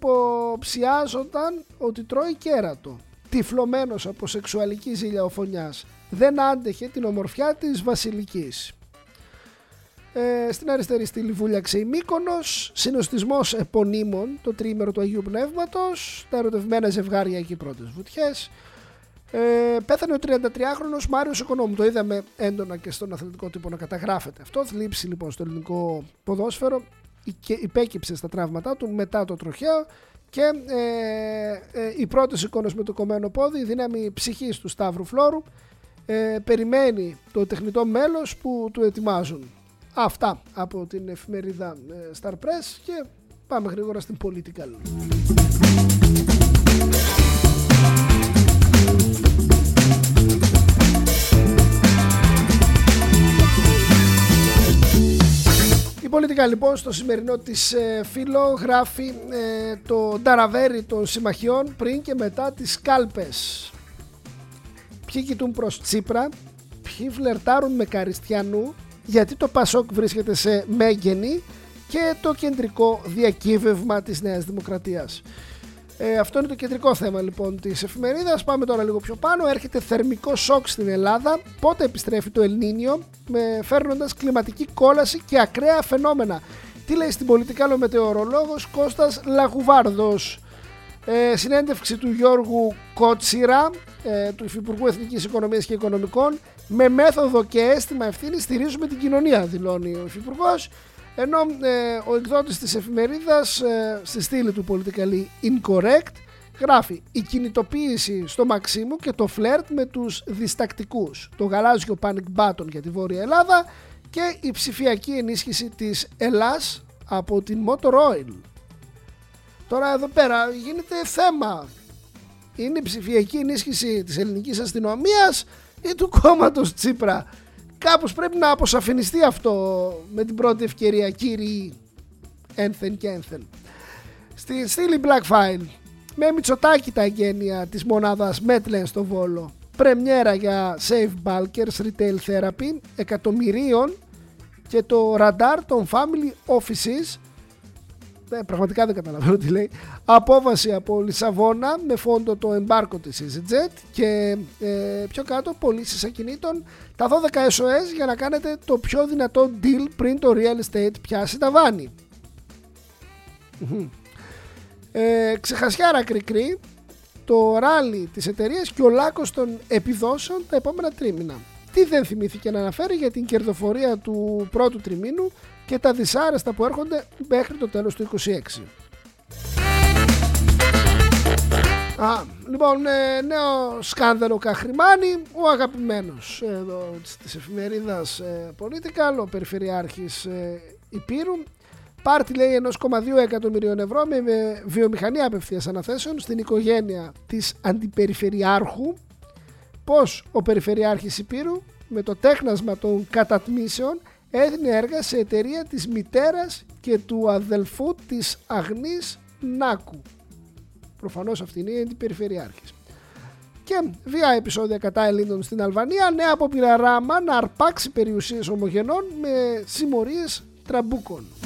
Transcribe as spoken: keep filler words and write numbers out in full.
υποψιάζονταν ότι τρώει κέρατο. Τυφλωμένος από σεξουαλική ζήλια ο Φωνιάς δεν άντεχε την ομορφιά της βασιλικής. Ε, στην αριστερή στήλη βούλιαξε η Μύκονος, συνοστισμός επωνύμων, το τριήμερο του Αγίου Πνεύματος, τα ερωτευμένα ζευγάρια και οι πρώτες βουτιές. Ε, πέθανε ο τριαντατριάχρονος Μάριος Οικονόμου. Το είδαμε έντονα και στον αθλητικό τύπο να καταγράφεται αυτό. Θλίψη λοιπόν στο ελληνικό ποδόσφαιρο, υπέκυψε στα τραύματά του μετά το τροχαίο και ε, ε, οι πρώτες εικόνες με το κομμένο πόδι, η δύναμη ψυχής του Σταύρου Φλόρου, ε, περιμένει το τεχνητό μέλος που του ετοιμάζουν. Αυτά από την εφημερίδα Star Press και πάμε γρήγορα στην Political. Η Political λοιπόν στο σημερινό της ε, φύλλο γράφει ε, το νταραβέρι των συμμαχιών πριν και μετά τις κάλπες. Ποιοι κοιτούν προς Τσίπρα, ποιοι φλερτάρουν με Καριστιανού, γιατί το Πασόκ βρίσκεται σε μέγενη και το κεντρικό διακύβευμα της Νέας Δημοκρατίας. Ε, αυτό είναι το κεντρικό θέμα λοιπόν της εφημερίδας. Πάμε τώρα λίγο πιο πάνω. Έρχεται θερμικό σοκ στην Ελλάδα. Πότε επιστρέφει το Ελνίνιο, με φέρνοντας κλιματική κόλαση και ακραία φαινόμενα. Τι λέει στην Πολιτικά ο μετεωρολόγος Κώστας Λαγουβάρδος. Ε, συνέντευξη του Γιώργου Κότσιρα, ε, του Υφυπουργού Εθνικής Οικονομίας και Οικονομικών. Με μέθοδο και αίσθημα ευθύνη στηρίζουμε την κοινωνία, δηλώνει ο Υφυπουργός. Ενώ ε, ο εκδότης της εφημερίδας ε, στη στήλη του Politically Incorrect γράφει η κινητοποίηση στο Μαξίμου και το φλερτ με τους διστακτικούς, το γαλάζιο panic button για τη Βόρεια Ελλάδα και η ψηφιακή ενίσχυση της Ελλάς από την Motor Oil. Τώρα εδώ πέρα γίνεται θέμα. Είναι η ψηφιακή ενίσχυση της ελληνικής αστυνομίας ή του κόμματος Τσίπρα? Κάπως πρέπει να αποσαφινιστεί αυτό με την πρώτη ευκαιρία, κύριοι ένθεν και ένθεν. Στη στήλη Black File, με Μητσοτάκη τα εγγένεια της μονάδας Medlen στο Βόλο, πρεμιέρα για Safe Bulkers Retail Therapy εκατομμυρίων και το ραντάρ των Family Offices. Ε, πραγματικά δεν καταλαβαίνω τι λέει. Απόβαση από Λισαβόνα με φόντο το εμπάρκο της EasyJet και ε, πιο κάτω πωλήσεις ακινήτων, τα δώδεκα ες ο ες για να κάνετε το πιο δυνατό deal πριν το real estate πιάσει τα βάνη. ε, ξεχασιάρα κρικρή, το ράλι της εταιρείας και ο λάκκος των επιδόσεων τα επόμενα τρίμηνα. Τι δεν θυμήθηκε να αναφέρει για την κερδοφορία του πρώτου τριμήνου και τα δυσάρεστα που έρχονται μέχρι το τέλος του είκοσι έξι. Α, λοιπόν, ε, νέο σκάνδαλο Καχρημάνη, ο αγαπημένος εδώ της εφημερίδας ε, Political, ο Περιφερειάρχης ε, Υπήρου. Πάρτι λέει ένα κόμμα δύο εκατομμυρίων ευρώ με, με βιομηχανία απευθείας αναθέσεων στην οικογένεια της Αντιπεριφερειάρχου. Πώς ο Περιφερειάρχης Υπήρου με το τέχνασμα των κατατμήσεων έδινε έργα σε εταιρεία της μητέρας και του αδελφού της Αγνής Νάκου. Προφανώς αυτή είναι η Αντιπεριφερειάρχης. Και βία επεισόδια κατά Ελλήνων στην Αλβανία. Νέα απόπειρα Ράμα να αρπάξει περιουσίες ομογενών με συμμορίες τραμπούκων.